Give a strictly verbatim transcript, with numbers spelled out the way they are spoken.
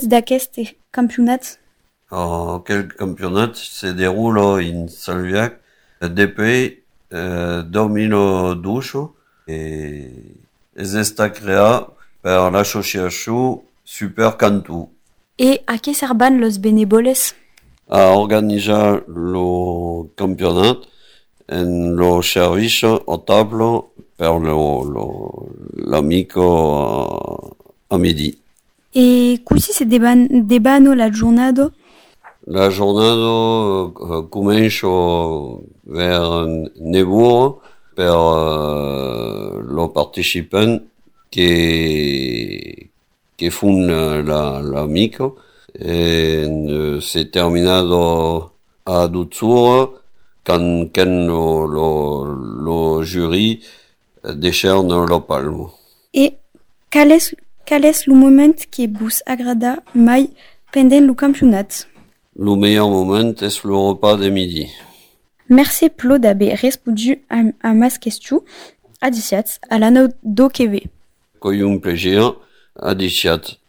d'aquest campionat? Alors, quel campionat se déroule en Salviac depuis euh, deux mille douze et est créé par l'association Super Cantu. Et a què serban los benevoles? A organizar le campionat en lo servicio au table per lo, lo, l'amico a, a midi. E così se deban, debano la giornata? La giornata uh, comincia vers neuf per uh, lo participant che, che fun la, l'amico e uh, se terminado a douze heures quand, quand lo, lo, lo jury décerne lo palmo. E qual és, qual és le moment que vos agrada mai pendant le campionat? Le meilleur moment est le repas de midi. Merci Plo d'aver respondu a, a mas questions. Adiciat, à l'anneau d'O K V. Coi un plaisir, adiciat.